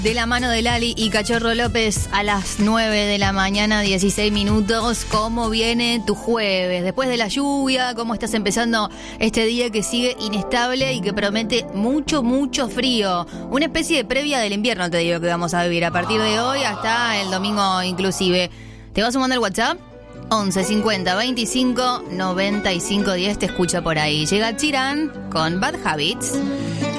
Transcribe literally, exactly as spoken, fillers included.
De la mano de Lali y Cachorro López a las nueve de la mañana, dieciséis minutos. ¿Cómo viene tu jueves? Después de la lluvia, ¿cómo estás empezando este día que sigue inestable y que promete mucho, mucho frío? Una especie de previa del invierno, te digo, que vamos a vivir a partir de hoy hasta el domingo inclusive. ¿Te vas sumando el WhatsApp? once cincuenta veinticinco noventa y cinco diez, te escucha por ahí. Llega Chirán con Bad Habits.